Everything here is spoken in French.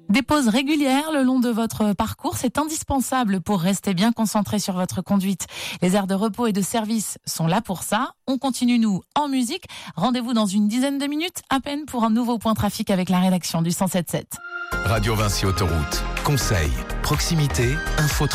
Des pauses régulières le long de votre parcours, c'est indispensable pour rester bien concentré sur votre conduite. Les aires de repos et de service sont là pour ça. On continue, nous, en musique. Rendez-vous dans une dizaine de minutes, à peine, pour un nouveau point trafic avec la rédaction du 107.7. Radio Vinci Autoroute. Conseils, proximité, info.